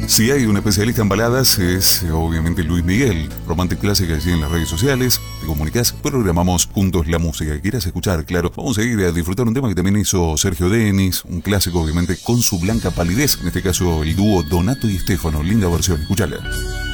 Si hay un especialista en baladas es obviamente Luis Miguel. Romantic Classic allí en las redes sociales. Te comunicas, programamos juntos la música que quieras escuchar, claro. Vamos a ir a disfrutar un tema que también hizo Sergio Denis, un clásico obviamente con su blanca palidez. En este caso el dúo Donato y Stefano. Linda versión, escúchala.